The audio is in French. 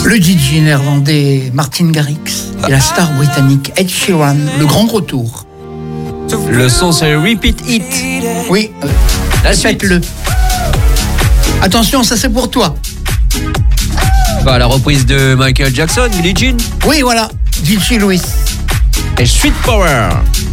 Le DJ néerlandais Martin Garrix et la star britannique Ed Sheeran, le grand retour. Le son c'est Repeat It. Oui, répète-le. Attention, ça c'est pour toi. Bah, la reprise de Michael Jackson, Billie Jean. Oui, voilà, DJ Louis. Et Sweet Power.